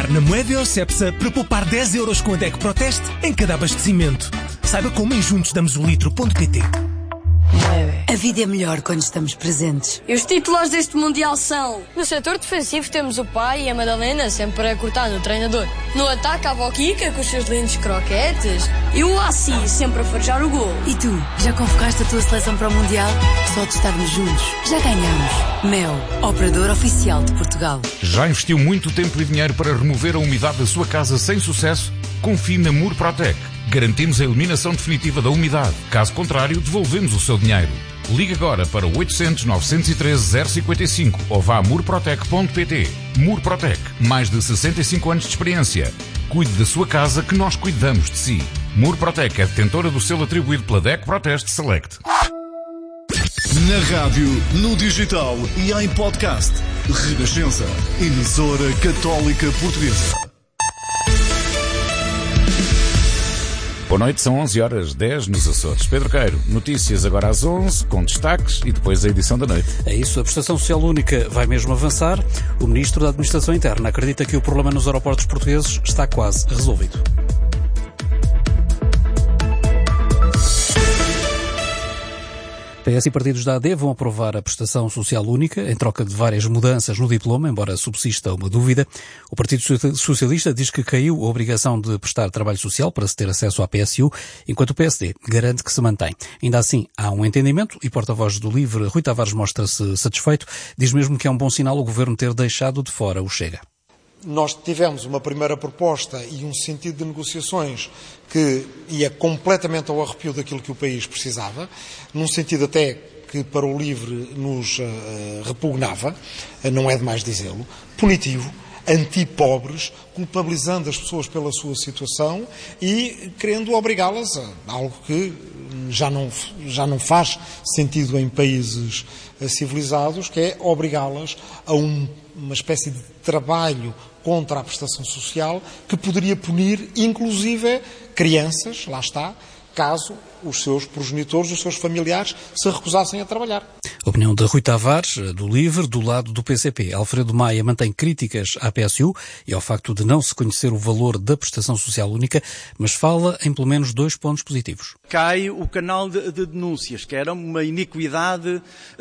pagar na moeda ou Cepsa para poupar 10 euros com a DEC Proteste em cada abastecimento. Saiba como em juntosdamosolitre.pt. A vida é melhor quando estamos presentes. E os titulares deste Mundial são... No setor defensivo temos o pai e a Madalena sempre a cortar no treinador. No ataque a avó Kika com os seus lindos croquetes. E o Assi sempre a farejar o gol. E tu, já convocaste a tua seleção para o Mundial? Só de estarmos juntos, já ganhamos. Mel, operador oficial de Portugal. Já investiu muito tempo e dinheiro para remover a umidade da sua casa sem sucesso? Confie na Murprotec. Garantimos a eliminação definitiva da umidade. Caso contrário, devolvemos o seu dinheiro. Ligue agora para 800 913 055 ou vá a murprotec.pt. Murprotec, mais de 65 anos de experiência. Cuide da sua casa que nós cuidamos de si. Murprotec é detentora do selo atribuído pela DEC Proteste Select. Na rádio, no digital e em podcast. Renascença, emissora católica portuguesa. Boa noite, são 11h10 nos Açores. Pedro Queiro, notícias agora às 11, com destaques e depois a edição da noite. É isso, a prestação social única vai mesmo avançar. O Ministro da Administração Interna acredita que o problema nos aeroportos portugueses está quase resolvido. PS e partidos da AD vão aprovar a prestação social única em troca de várias mudanças no diploma, embora subsista uma dúvida. O Partido Socialista diz que caiu a obrigação de prestar trabalho social para se ter acesso à PSU, enquanto o PSD garante que se mantém. Ainda assim, há um entendimento e porta-voz do LIVRE, Rui Tavares, mostra-se satisfeito. Diz mesmo que é um bom sinal o Governo ter deixado de fora o Chega. Nós tivemos uma primeira proposta e um sentido de negociações que ia completamente ao arrepio daquilo que o país precisava, num sentido até que para o LIVRE nos repugnava, não é demais dizê-lo, punitivo, anti-pobres, culpabilizando as pessoas pela sua situação e querendo obrigá-las a algo que já não faz sentido em países civilizados, que é obrigá-las a uma espécie de trabalho contra a prestação social que poderia punir, inclusive, crianças, lá está, caso os seus progenitores, os seus familiares, se recusassem a trabalhar. Opinião de Rui Tavares, do LIVRE, do lado do PCP. Alfredo Maia mantém críticas à PSU e ao facto de não se conhecer o valor da prestação social única, mas fala em pelo menos 2 pontos positivos. Cai o canal de denúncias, que era uma iniquidade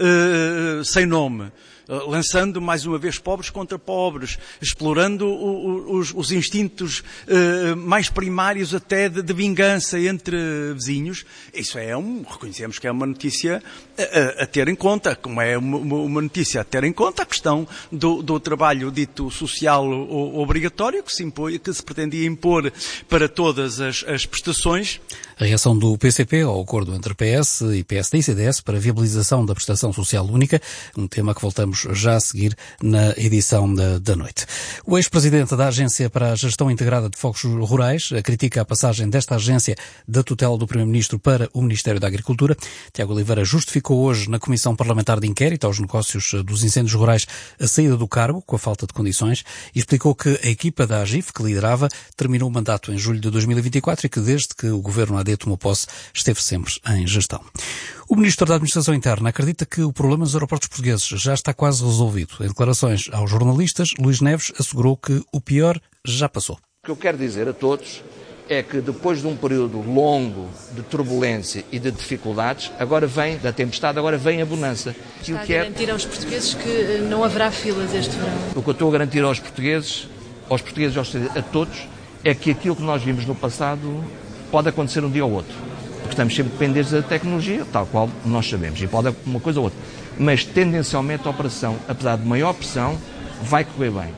sem nome. Lançando mais uma vez pobres contra pobres, explorando os instintos mais primários até de vingança entre vizinhos. Isso reconhecemos que é uma notícia a ter em conta, como é uma notícia a ter em conta a questão do trabalho dito social obrigatório que se pretendia impor para todas as prestações. A reação do PCP ao acordo entre PS e PSD e CDS para a viabilização da prestação social única, um tema que voltamos já a seguir na edição da noite. O ex-presidente da Agência para a Gestão Integrada de Fogos Rurais critica a passagem desta agência da tutela do Primeiro-Ministro para o Ministério da Agricultura. Tiago Oliveira justificou hoje na Comissão Parlamentar de Inquérito aos Negócios dos Incêndios Rurais a saída do cargo com a falta de condições e explicou que a equipa da AGIF, que liderava, terminou o mandato em julho de 2024 e que desde que o Governo AD tomou posse esteve sempre em gestão. O Ministro da Administração Interna acredita que o problema nos aeroportos portugueses já está quase resolvido. Em declarações aos jornalistas, Luís Neves assegurou que o pior já passou. O que eu quero dizer a todos é que depois de um período longo de turbulência e de dificuldades, agora vem a bonança. Está a garantir aos portugueses que não haverá filas este verão? O que eu estou a garantir aos portugueses, a todos, é que aquilo que nós vimos no passado pode acontecer um dia ou outro. Porque estamos sempre dependentes da tecnologia, tal qual nós sabemos, e pode uma coisa ou outra. Mas, tendencialmente, a operação, apesar de maior pressão, vai correr bem.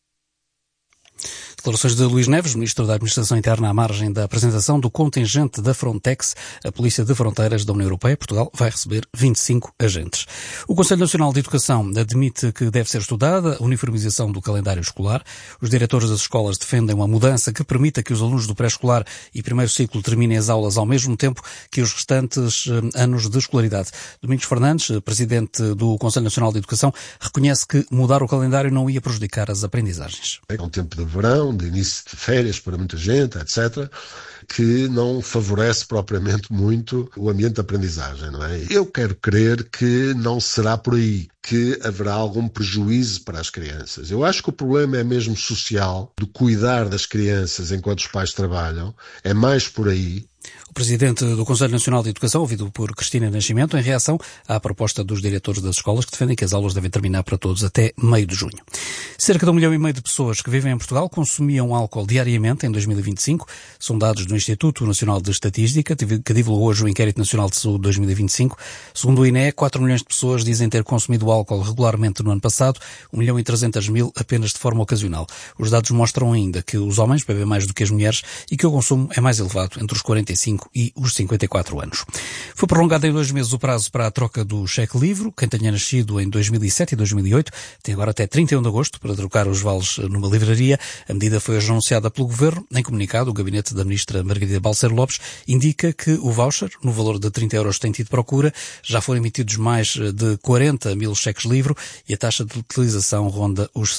Declarações de Luís Neves, Ministro da Administração Interna, à margem da apresentação do contingente da Frontex, a Polícia de Fronteiras da União Europeia. Portugal vai receber 25 agentes. O Conselho Nacional de Educação admite que deve ser estudada a uniformização do calendário escolar. Os diretores das escolas defendem uma mudança que permita que os alunos do pré-escolar e primeiro ciclo terminem as aulas ao mesmo tempo que os restantes anos de escolaridade. Domingos Fernandes, presidente do Conselho Nacional de Educação, reconhece que mudar o calendário não ia prejudicar as aprendizagens. É um tempo de verão, de início de férias para muita gente, etc. que não favorece propriamente muito o ambiente de aprendizagem, não é? Eu quero crer que não será por aí, que haverá algum prejuízo para as crianças. Eu acho que o problema é mesmo social, de cuidar das crianças enquanto os pais trabalham, é mais por aí. O presidente do Conselho Nacional de Educação, ouvido por Cristina Nascimento, em reação à proposta dos diretores das escolas que defendem que as aulas devem terminar para todos até meio de junho. Cerca de 1,5 milhão de pessoas que vivem em Portugal consumiam álcool diariamente em 2025. São dados do Instituto Nacional de Estatística, que divulgou hoje o Inquérito Nacional de Saúde 2025. Segundo o INE, 4 milhões de pessoas dizem ter consumido álcool regularmente no ano passado, 1.300.000 apenas de forma ocasional. Os dados mostram ainda que os homens bebem mais do que as mulheres e que o consumo é mais elevado entre os 45 e os 54 anos. Foi prolongado em 2 meses o prazo para a troca do cheque-livre. Quem tenha nascido em 2007 e 2008 tem agora até 31 de agosto para trocar os vales numa livraria. A medida foi hoje anunciada pelo Governo. Em comunicado, o gabinete da ministra Margarida Balseiro Lopes indica que o voucher, no valor de 30 euros, tem tido procura. Já foram emitidos mais de 40 mil cheques-livre e a taxa de utilização ronda os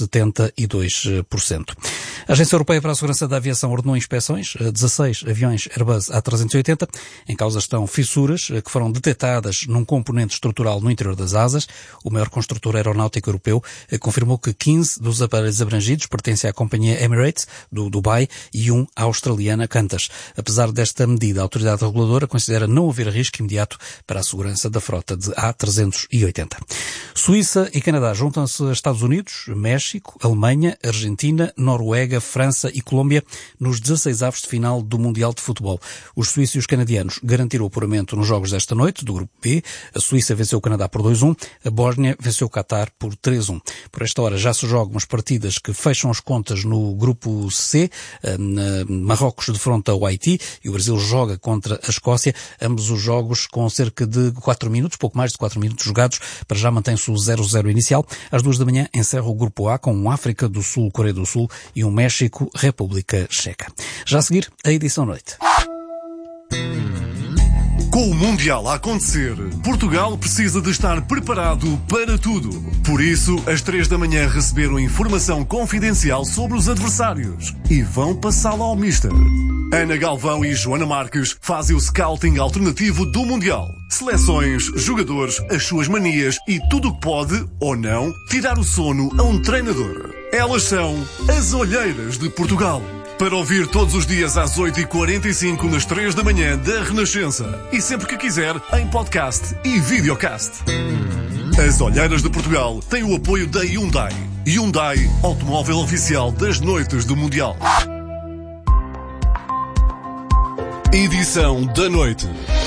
72%. A Agência Europeia para a Segurança da Aviação ordenou inspeções a 16 aviões Airbus A380. Em causa estão fissuras que foram detectadas num componente estrutural no interior das asas. O maior construtor aeronáutico europeu confirmou que 15 dos aparelhos abrangidos pertencem à companhia Emirates, do Dubai, e à australiana Qantas. Apesar desta medida, a autoridade reguladora considera não haver risco imediato para a segurança da frota de A380. Suíça e Canadá juntam-se a Estados Unidos, México, Alemanha, Argentina, Noruega, França e Colômbia nos 16avos de final do Mundial de Futebol. Os suíços e os canadianos garantiram o apuramento nos jogos desta noite, do Grupo B. A Suíça venceu o Canadá por 2-1. A Bósnia venceu o Qatar por 3-1. Por esta hora já se jogam as partidas que fecham as contas no Grupo C. Marrocos defronta o Haiti e o Brasil joga contra a Escócia. Ambos os jogos com cerca de 4 minutos, pouco mais de 4 minutos jogados. Para já mantém-se o 0-0 inicial. Às 2 da manhã encerra o Grupo A com África do Sul, Coreia do Sul e México, República Checa. Já a seguir, a edição noite. Com o Mundial a acontecer, Portugal precisa de estar preparado para tudo. Por isso, às 3 da manhã receberam informação confidencial sobre os adversários e vão passá-la ao Mister. Ana Galvão e Joana Marques fazem o scouting alternativo do Mundial. Seleções, jogadores, as suas manias e tudo o que pode, ou não, tirar o sono a um treinador. Elas são as Olheiras de Portugal. Para ouvir todos os dias às 8h45 nas 3 da manhã da Renascença. E sempre que quiser, em podcast e videocast. As Olheiras de Portugal têm o apoio da Hyundai. Hyundai, automóvel oficial das noites do Mundial. Edição da noite.